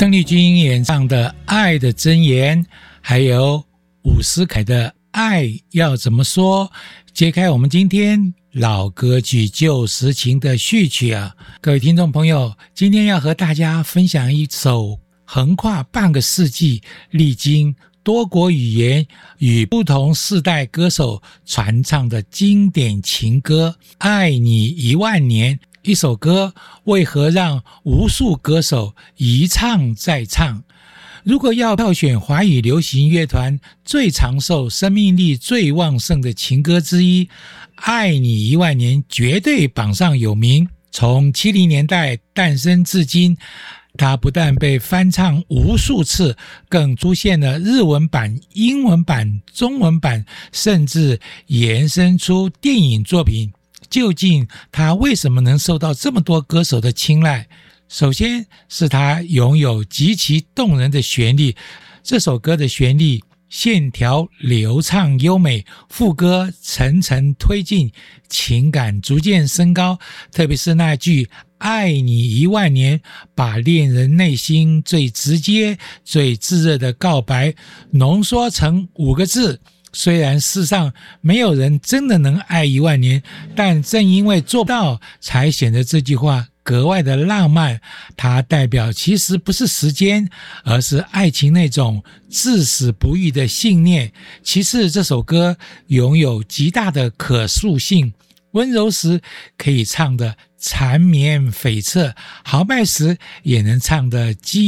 邓丽君演唱的《爱的箴言》，还有伍思凯的《爱要怎么说》，揭开我们今天老歌曲旧时情的序曲啊！各位听众朋友，今天要和大家分享一首横跨半个世纪，历经多国语言与不同世代歌手传唱的经典情歌《爱你10000年》。一首歌为何让无数歌手一唱再唱？如果要票选华语流行乐团最长寿、生命力最旺盛的情歌之一，《爱你10000年》绝对榜上有名。从70年代诞生至今，它不但被翻唱无数次，更出现了日文版、英文版、中文版，甚至延伸出电影作品。究竟它为什么能受到这么多歌手的青睐？首先是它拥有极其动人的旋律，这首歌的旋律线条流畅优美，副歌层层推进，情感逐渐升高，特别是那句爱你10000年，把恋人内心最直接最炙热的告白浓缩成5个字。虽然世上没有人真的能爱10000年，但正因为做不到，才显得这句话格外的浪漫。它代表其实不是时间，而是爱情那种至死不渝的信念。其次，这首歌拥有极大的可塑性，温柔时可以唱得缠绵悱恻，豪迈时也能唱得激